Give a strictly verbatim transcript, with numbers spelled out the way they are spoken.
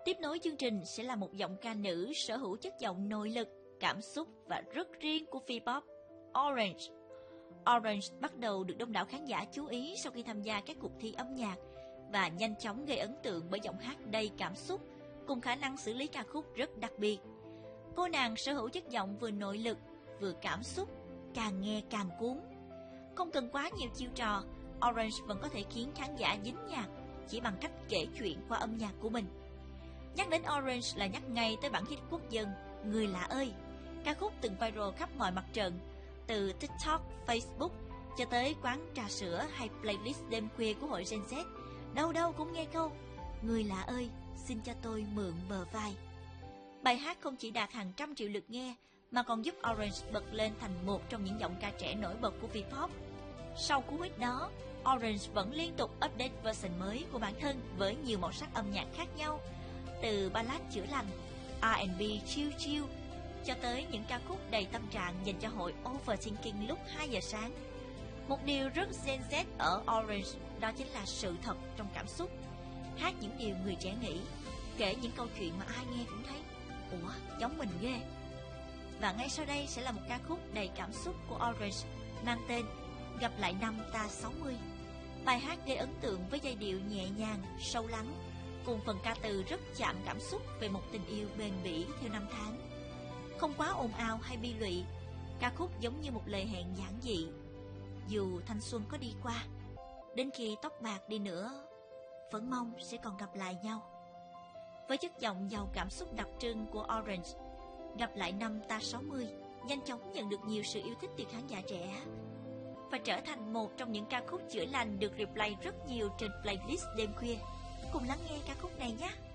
Tiếp nối chương trình sẽ là một giọng ca nữ sở hữu chất giọng nội lực, cảm xúc và rất riêng của V-pop, Orange. Orange bắt đầu được đông đảo khán giả chú ý sau khi tham gia các cuộc thi âm nhạc và nhanh chóng gây ấn tượng bởi giọng hát đầy cảm xúc cùng khả năng xử lý ca khúc rất đặc biệt. Cô nàng sở hữu chất giọng vừa nội lực, vừa cảm xúc, càng nghe càng cuốn. Không cần quá nhiều chiêu trò, Orange vẫn có thể khiến khán giả dính nhạc chỉ bằng cách kể chuyện qua âm nhạc của mình. Nhắc đến Orange là nhắc ngay tới bản hit quốc dân Người Lạ Ơi, ca khúc từng viral khắp mọi mặt trận, từ TikTok, Facebook cho tới quán trà sữa hay playlist đêm khuya của hội Gen Z. Đâu đâu cũng nghe câu Người Lạ Ơi, xin cho tôi mượn bờ vai. Bài hát không chỉ đạt hàng trăm triệu lượt nghe mà còn giúp Orange bật lên thành một trong những giọng ca trẻ nổi bật của V-pop. Sau cú hit đó, Orange vẫn liên tục update version mới của bản thân với nhiều màu sắc âm nhạc khác nhau, từ ballad chữa lành, R and B chill chill cho tới những ca khúc đầy tâm trạng dành cho hội overthinking lúc hai giờ sáng. Một điều rất Gen Z ở Orange đó chính là sự thật trong cảm xúc. Hát những điều người trẻ nghĩ, kể những câu chuyện mà ai nghe cũng thấy ủa, giống mình ghê. Và ngay sau đây sẽ là một ca khúc đầy cảm xúc của Orange mang tên Gặp Lại Năm Ta sáu mươi. Bài hát gây ấn tượng với giai điệu nhẹ nhàng, sâu lắng, cùng phần ca từ rất chạm cảm xúc về một tình yêu bền bỉ theo năm tháng. Không quá ồn ào hay bi lụy, ca khúc giống như một lời hẹn giản dị. Dù thanh xuân có đi qua, đến khi tóc bạc đi nữa, vẫn mong sẽ còn gặp lại nhau. Với chất giọng giàu cảm xúc đặc trưng của Orange, Gặp Lại Năm Ta sáu mươi nhanh chóng nhận được nhiều sự yêu thích từ khán giả trẻ và trở thành một trong những ca khúc chữa lành được replay rất nhiều trên playlist đêm khuya. Cùng lắng nghe ca khúc này nhé.